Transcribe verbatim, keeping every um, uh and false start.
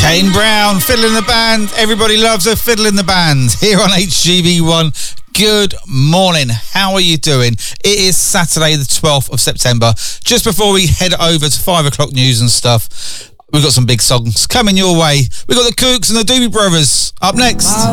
Kane Brown, Fiddle in the Band. Everybody loves a fiddle in the band here on H G V one. Good morning. How are you doing? It is Saturday the twelfth of September. Just before we head over to five o'clock news and stuff, we've got some big songs coming your way. We've got the Kooks and the Doobie Brothers up next.